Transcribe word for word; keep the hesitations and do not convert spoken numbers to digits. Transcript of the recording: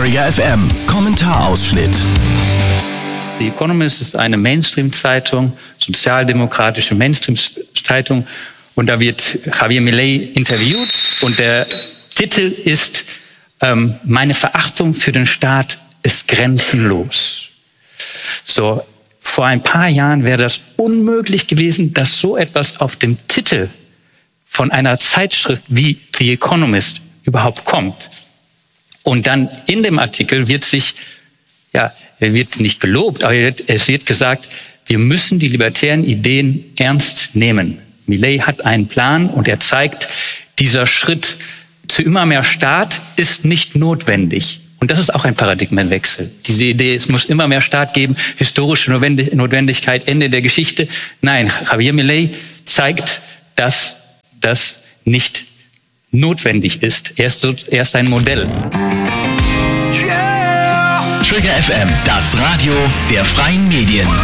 Trigger F M, Kommentarausschnitt. The Economist ist eine Mainstream-Zeitung, sozialdemokratische Mainstream-Zeitung. Und da wird Javier Milei interviewt und der Titel ist ähm, Meine Verachtung für den Staat ist grenzenlos. So, vor ein paar Jahren wäre das unmöglich gewesen, dass so etwas auf dem Titel von einer Zeitschrift wie The Economist überhaupt kommt. Und dann in dem Artikel wird sich, ja, er wird nicht gelobt, aber es wird gesagt, wir müssen die libertären Ideen ernst nehmen. Milei hat einen Plan und er zeigt, dieser Schritt zu immer mehr Staat ist nicht notwendig. Und das ist auch ein Paradigmenwechsel. Diese Idee, es muss immer mehr Staat geben, historische Notwendigkeit, Ende der Geschichte. Nein, Javier Milei zeigt, dass das nicht notwendig ist. Er ist, so, er ist ein Modell. Trigger F M, das Radio der freien Medien.